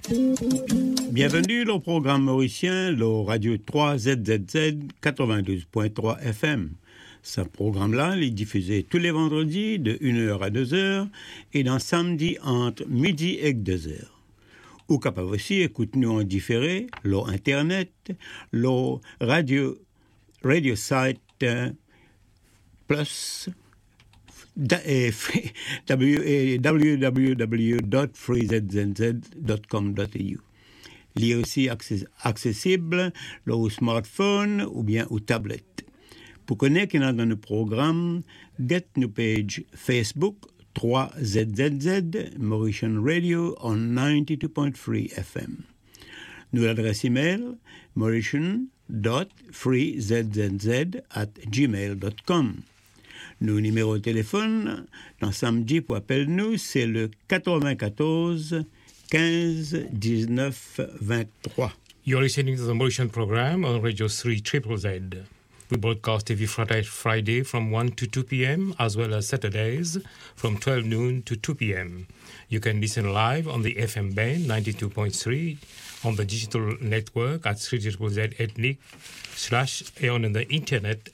Bienvenue au programme mauricien, le Radio 3ZZZ 92.3 FM. Ce programme-là est diffusé tous les vendredis de 1h à 2h et dans samedi entre midi et 2h. Ou capable aussi écoute-nous en différé, l'eau internet, l'eau radio site plus www.freezzz.com.au. Il est aussi accessible au smartphone ou bien aux tablettes. Pour connaître dans nos programmes, get nos page Facebook 3ZZZ Mauritian Radio on 92.3 FM. Nous l'adresse email mauritian.freezzz@gmail.com. Nos numéros de téléphone dans samedi pour appeler nous, c'est le 94 15 19 23. You're listening to the Mauritian program on Radio 3ZZZ. We broadcast every Friday from 1 to 2 p.m. as well as Saturdays from 12 noon to 2 p.m. You can listen live on the FM band 92.3 on the digital network at 3ZZZ Ethnic / and on the internet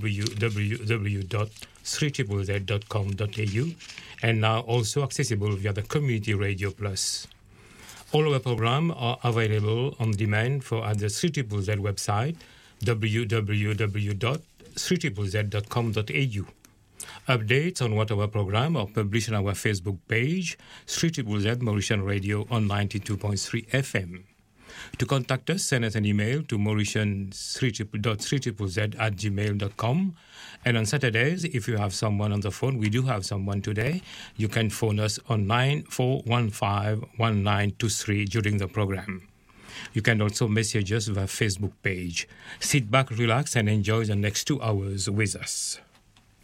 www.3ZZZ.com.au and now also accessible via the Community Radio Plus. All our programs are available on demand at the 3ZZZ website www.3ZZZ.com.au. Updates on what our program are published on our Facebook page 3ZZZ Mauritian Radio on 92.3 FM. To contact us, send us an email to mauritian3ZZZ@gmail.com. And on Saturdays, if you have someone on the phone, we do have someone today, you can phone us on 94151923 during the program. You can also message us via Facebook page. Sit back, relax, and enjoy the next 2 hours with us.